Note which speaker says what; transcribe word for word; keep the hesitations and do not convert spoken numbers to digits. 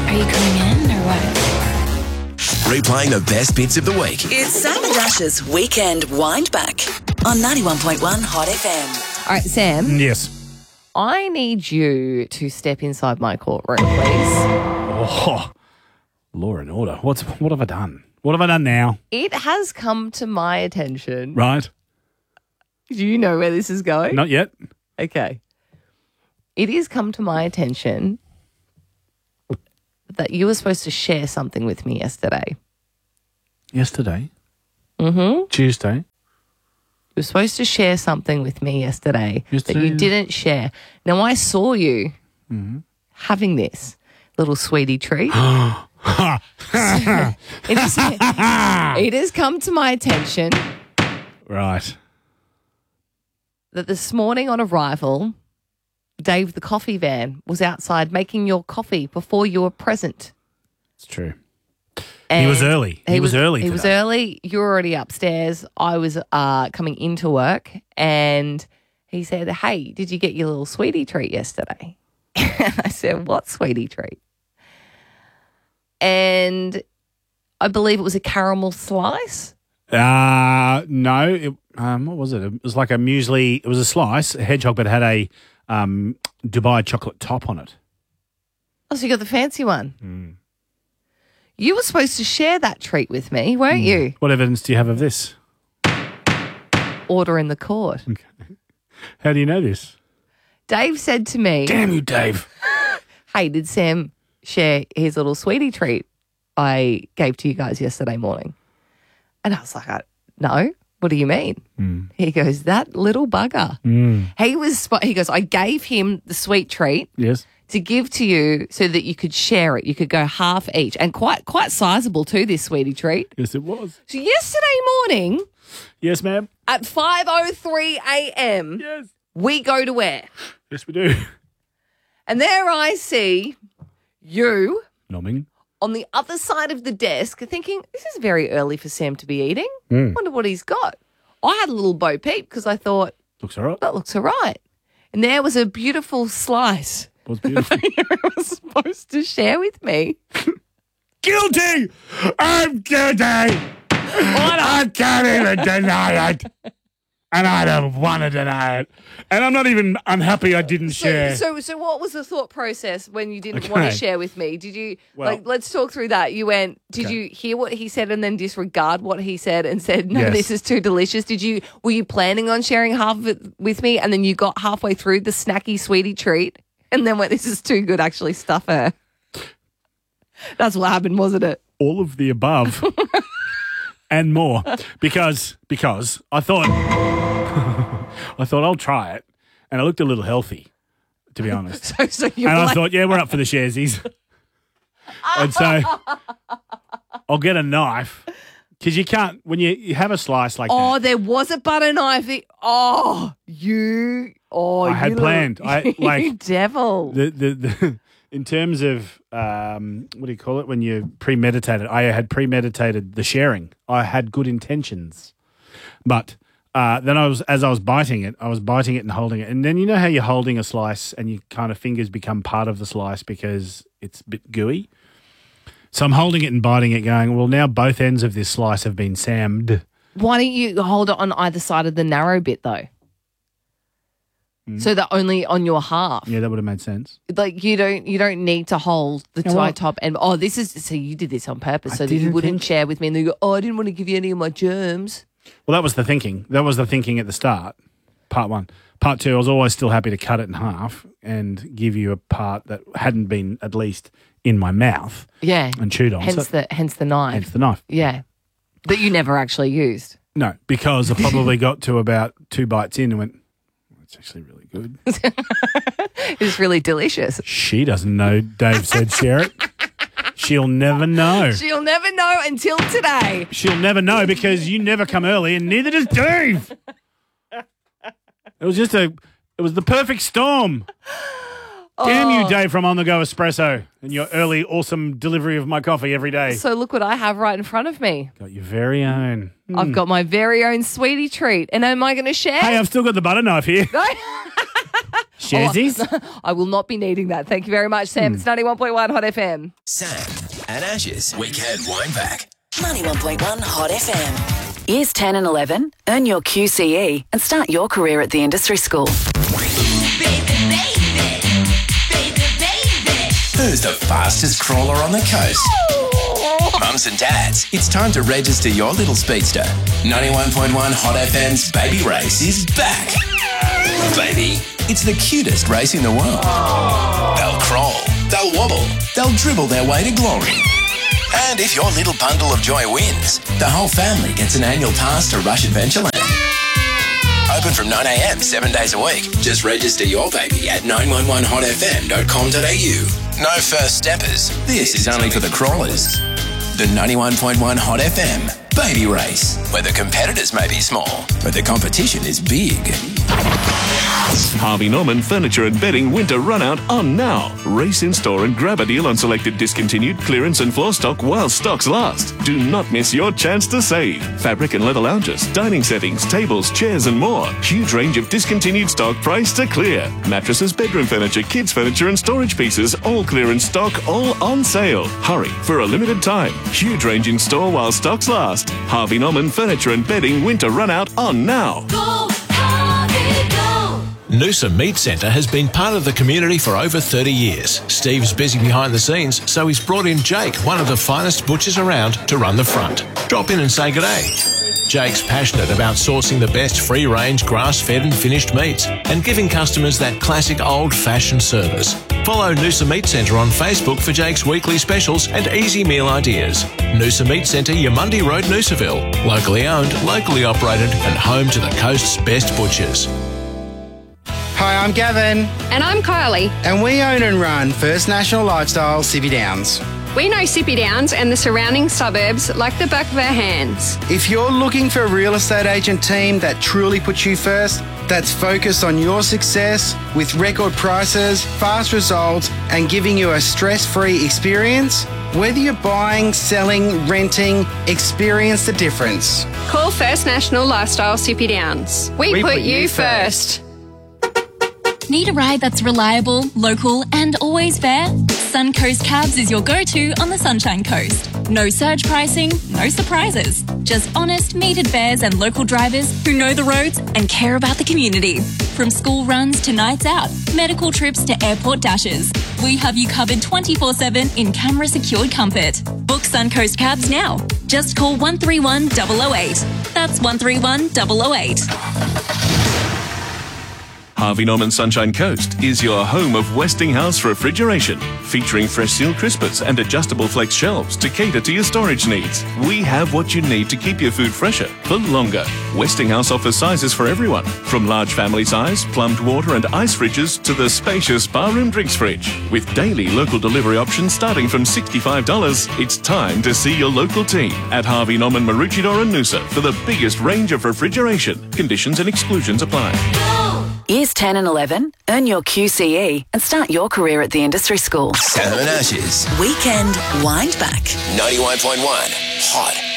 Speaker 1: Are you coming in or what?
Speaker 2: Replaying the best bits of the week.
Speaker 3: It's Sam and Ash's Weekend Wind Back on ninety-one point one Hot F M.
Speaker 4: All right, Sam.
Speaker 5: Yes.
Speaker 4: I need you to step inside my courtroom, please.
Speaker 5: Oh, law and order. What's what have I done? What have I done now?
Speaker 4: It has come to my attention.
Speaker 5: Right.
Speaker 4: Do you know where this is going?
Speaker 5: Not yet.
Speaker 4: Okay. It has come to my attention that you were supposed to share something with me yesterday.
Speaker 5: Yesterday.
Speaker 4: Mm-hmm.
Speaker 5: Tuesday.
Speaker 4: You were supposed to share something with me yesterday,
Speaker 5: Yesterday.
Speaker 4: that you didn't share. Now, I saw you
Speaker 5: Mm-hmm.
Speaker 4: having this little sweetie treat. it, has, it has come to my attention
Speaker 5: Right.
Speaker 4: that this morning on arrival, Dave the coffee van was outside making your coffee before you were present.
Speaker 5: It's true.
Speaker 4: And
Speaker 5: He was early. He was early
Speaker 4: He was
Speaker 5: today.
Speaker 4: early. You were already upstairs. I was uh, coming into work, and he said, "Hey, did you get your little sweetie treat yesterday?" I said, "What sweetie treat?" And I believe it was a caramel slice.
Speaker 5: Uh, no. It, um, what was it? It was like a muesli. It was a slice, a hedgehog, but it had a um, Dubai chocolate top on it.
Speaker 4: Oh, so you got the fancy one.
Speaker 5: Mm.
Speaker 4: You were supposed to share that treat with me, weren't you?
Speaker 5: What evidence do you have of this?
Speaker 4: Order in the court.
Speaker 5: How do you know this?
Speaker 4: Dave said to me,
Speaker 5: Damn you, Dave.
Speaker 4: "Hey, did Sam share his little sweetie treat I gave to you guys yesterday morning?" And I was like, I, "No, what do you mean?"
Speaker 5: Mm.
Speaker 4: He goes, "That little bugger."
Speaker 5: Mm.
Speaker 4: He was. sp- He goes, "I gave him the sweet treat
Speaker 5: Yes.
Speaker 4: to give to you so that you could share it. You could go half each, and quite quite sizable too. This sweetie treat."
Speaker 5: Yes, it was.
Speaker 4: So yesterday morning
Speaker 5: Yes, ma'am.
Speaker 4: at five oh three a.m.
Speaker 5: Yes.
Speaker 4: we go to where,
Speaker 5: Yes, we do.
Speaker 4: and there I see you
Speaker 5: Nomming.
Speaker 4: on the other side of the desk thinking, this is very early for Sam to be eating.
Speaker 5: Mm.
Speaker 4: Wonder what he's got. I had a little Bo Peep because I thought,
Speaker 5: Looks all right.
Speaker 4: that looks all right. And there was a beautiful slice
Speaker 5: Was beautiful.
Speaker 4: you were supposed to share with me.
Speaker 5: Guilty! I'm guilty! I can't even deny it. And I don't want to deny it. And I'm not even unhappy I didn't
Speaker 4: So,
Speaker 5: share.
Speaker 4: so, so what was the thought process when you didn't
Speaker 5: Okay.
Speaker 4: want to share with me? Did you,
Speaker 5: Well-
Speaker 4: like, let's talk through that. You went, did
Speaker 5: Okay.
Speaker 4: you hear what he said and then disregard what he said and said, no,
Speaker 5: Yes.
Speaker 4: this is too delicious? Did you, were you planning on sharing half of it with me and then you got halfway through the snacky sweetie treat and then went, this is too good, actually stuff her? That's what happened, wasn't it?
Speaker 5: All of the above and more. Because because I thought I thought I'll try it. And it looked a little healthy, to be honest.
Speaker 4: So, so you
Speaker 5: And
Speaker 4: were
Speaker 5: I
Speaker 4: like,
Speaker 5: thought, yeah, we're up for the sharesies. And so I'll get a knife. Because you can't, when you, you have a slice like
Speaker 4: oh,
Speaker 5: that.
Speaker 4: there was a butter knife. Oh, you, oh,
Speaker 5: I had
Speaker 4: you
Speaker 5: planned.
Speaker 4: Little,
Speaker 5: I-
Speaker 4: you
Speaker 5: like-
Speaker 4: devil.
Speaker 5: The, the, the, in terms of, um, what do you call it, when you premeditated, I had premeditated the sharing. I had good intentions. But uh, then I was, as I was biting it, I was biting it and holding it. And then you know how you're holding a slice and your kind of fingers become part of the slice because it's a bit gooey? So I'm holding it and biting it going, well, now both ends of this slice have been sammed.
Speaker 4: Why don't you hold it on either side of the narrow bit though? So that only on your half.
Speaker 5: Yeah, that would have made sense.
Speaker 4: Like you don't you don't need to hold the
Speaker 5: Yeah, well-
Speaker 4: tie top and oh this is so you did this on purpose
Speaker 5: I
Speaker 4: so that you
Speaker 5: didn't
Speaker 4: wouldn't
Speaker 5: think-
Speaker 4: share with me and then you go, oh I didn't want to give you any of my germs.
Speaker 5: Well, that was the thinking. That was the thinking at the start, part one. Part two, I was always still happy to cut it in half and give you a part that hadn't been at least in my mouth
Speaker 4: Yeah.
Speaker 5: and chewed on.
Speaker 4: Hence
Speaker 5: So-
Speaker 4: the hence the knife.
Speaker 5: hence the knife.
Speaker 4: Yeah. That you never actually used.
Speaker 5: No, because I probably got to about two bites in and went, oh, it's actually really good.
Speaker 4: It's really delicious.
Speaker 5: She doesn't know Dave said share it. She'll never know.
Speaker 4: She'll never know until today.
Speaker 5: She'll never know because you never come early and neither does Dave. It was just a, it was the perfect storm. Damn you, Dave, from On The Go Espresso and your early, awesome delivery of my coffee every day.
Speaker 4: So look what I have right in front of me.
Speaker 5: Got your very own.
Speaker 4: I've got my very own sweetie treat. And am I going to share?
Speaker 5: Hey, I've still got the butter knife here. Sharesies?
Speaker 4: Oh, I will not be needing that. Thank you very much, Sam.
Speaker 5: Hmm.
Speaker 4: It's ninety-one point one Hot F M.
Speaker 2: Sam and Ash's Weekend Wind Back.
Speaker 3: ninety-one point one Hot F M. Years ten and eleven, earn your Q C E and start your career at the industry school.
Speaker 2: Who's the fastest crawler on the coast? Mums and dads, it's time to register your little speedster. ninety-one point one Hot F M's Baby Race is back. Baby, it's the cutest race in the world. They'll crawl, they'll wobble, they'll dribble their way to glory. And if your little bundle of joy wins, the whole family gets an annual pass to Rush Adventureland. Open from nine a m seven days a week. Just register your baby at nine one one hot f m dot com dot a u. No first steppers. This is only for the crawlers. The ninety-one point one Hot F M Baby Race, where the competitors may be small, but the competition is big.
Speaker 1: Harvey Norman Furniture and Bedding Winter Runout on now. Race in store and grab a deal on selected discontinued clearance and floor stock while stocks last. Do not miss your chance to save. Fabric and leather lounges, dining settings, tables, chairs and more. Huge range of discontinued stock priced to clear. Mattresses, bedroom furniture, kids furniture and storage pieces, all clearance stock, all on sale. Hurry for a limited time. Huge range in store while stocks last. Harvey Norman Furniture and Bedding Winter Runout on now.
Speaker 6: Go, Harvey, go! Noosa Meat Centre has been part of the community for over thirty years. Steve's busy behind the scenes, so he's brought in Jake, one of the finest butchers around, to run the front. Drop in and say good day. Jake's passionate about sourcing the best free-range, grass-fed and finished meats and giving customers that classic old-fashioned service. Follow Noosa Meat Centre on Facebook for Jake's weekly specials and easy meal ideas. Noosa Meat Centre, Yamundi Road, Noosaville. Locally owned, locally operated and home to the coast's best butchers.
Speaker 7: Hi, I'm Gavin,
Speaker 8: And I'm Kylie.
Speaker 7: and we own and run First National Lifestyle Sippy Downs.
Speaker 8: We know Sippy Downs and the surrounding suburbs like the back of our hands.
Speaker 7: If you're looking for a real estate agent team that truly puts you first, that's focused on your success with record prices, fast results, and giving you a stress-free experience, whether you're buying, selling, renting, experience the difference.
Speaker 8: Call First National Lifestyle Sippy Downs. We,
Speaker 7: We
Speaker 8: put,
Speaker 7: put
Speaker 8: you
Speaker 7: you
Speaker 8: first.
Speaker 9: Need a ride that's reliable, local and always fair? Suncoast Cabs is your go-to on the Sunshine Coast. No surge pricing, no surprises. Just honest, metered fares and local drivers who know the roads and care about the community. From school runs to nights out, medical trips to airport dashes. We have you covered twenty-four seven in camera-secured comfort. Book Suncoast Cabs now. Just call one three one zero zero eight. That's one three one zero zero eight.
Speaker 1: Harvey Norman Sunshine Coast is your home of Westinghouse refrigeration, featuring fresh seal crispers and adjustable flex shelves to cater to your storage needs. We have what you need to keep your food fresher for longer. Westinghouse offers sizes for everyone, from large family size, plumbed water and ice fridges to the spacious barroom drinks fridge. With daily local delivery options starting from sixty-five dollars, it's time to see your local team at Harvey Norman Maroochydore and Noosa for the biggest range of refrigeration. Conditions and exclusions apply.
Speaker 3: Years ten and eleven, earn your Q C E and start your career at the industry school.
Speaker 2: Sam and Ash's
Speaker 3: Weekend Wind Back.
Speaker 2: ninety-one point one Hot